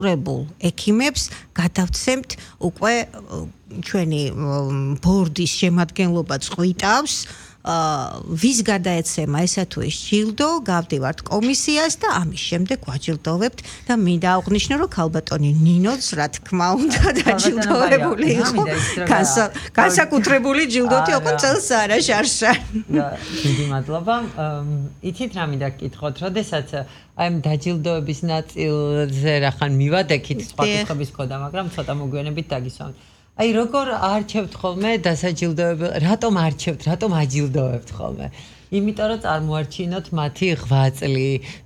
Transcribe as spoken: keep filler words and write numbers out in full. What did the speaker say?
რებულ ექიმებს გადავცემთ უკვე ჩვენი ბორდის შემადგენლობა წყვიტავს ვის გადაეცემა ესა თუ ის ჯილდო, გავდივართ კომისიას და ამის შემდეგ ვაჯილდოვებთ და მინდა აღვნიშნო, რომ ქალბატონი ნინოც რა თქმა უნდა დაჯილდოვებული იყო. განსაკუთრებული ჯილდოთი ოღონდ წელს არა შარშა. დიდი მადლობა. იცით რა მინდა გკითხოთ, როდესაც აი ამ დაჯილდოების ნაწილზე რახან მივადექით სხვა კითხვების მქონდა, მაგრამ ცოტა მოგვიანებით დაგისვამთ. აი როგორ არჩევთ ხოლმე დასაჯილდოებელ, რატომ არჩევთ, რატომ აჯილდოვებთ ხოლმე? იმიტომ რომ წარმოარჩინოთ მათი ღვაწლი,